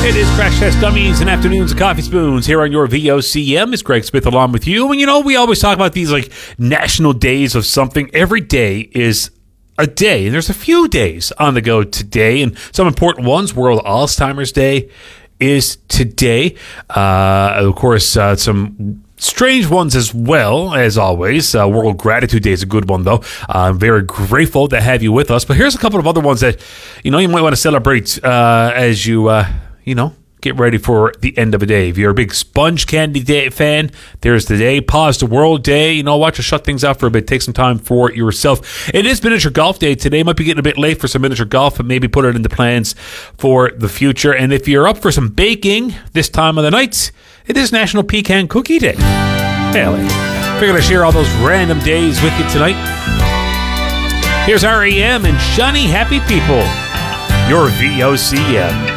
It is Crash Test Dummies and Afternoons of Coffee Spoons here on your VOCM. It's Greg Smith along with you. And we always talk about these like national days of something. Every day is a day. And there's a few days on the go today. And some important ones. World Alzheimer's Day is today. Of course, some strange ones as well, as always. World Gratitude Day is a good one, though. I'm very grateful to have you with us. But here's a couple of other ones that, you might want to celebrate as you, get ready for the end of a day. If you're a big Sponge Candy Day fan, there's the day. Pause the World Day. Watch to shut things out for a bit. Take some time for yourself. It is Miniature Golf Day today. Might be getting a bit late for some miniature golf, but maybe put it into plans for the future. And if you're up for some baking this time of the night, it is National Pecan Cookie Day. Figured I'd share all those random days with you tonight. Here's R.E.M. and Johnny Happy People. Your VOCM.